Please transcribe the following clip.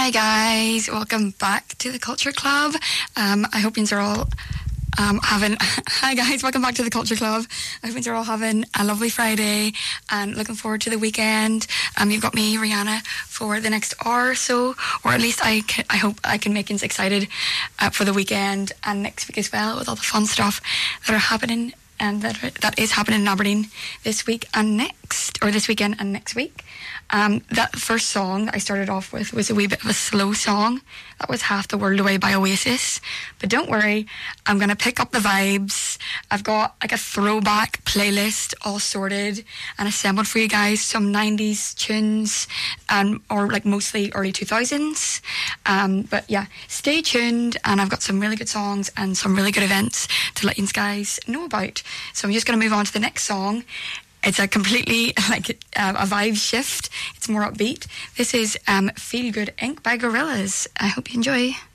Hi guys, welcome back to the Culture Club. I hope you're all hi guys, welcome back to the Culture Club. I hope you're all having a lovely Friday and looking forward to the weekend. You've got me, Rihanna, for the next hour or so, or at least I hope I can make you excited for the weekend and next week as well, with all the fun stuff that are happening and that is happening in Aberdeen this week and next, or this weekend and next week. That first song that I started off with was a wee bit of a slow song. That was Half the World Away by Oasis. But don't worry, I'm going to pick up the vibes. I've got like a throwback playlist all sorted and assembled for you guys. Some 90s tunes, or like mostly early 2000s. But yeah, stay tuned, and I've got some really good songs and some really good events to let you guys know about. So I'm just going to move on to the next song. It's a completely a vibe shift. It's more upbeat. This is Feel Good Inc. by Gorillaz. I hope you enjoy.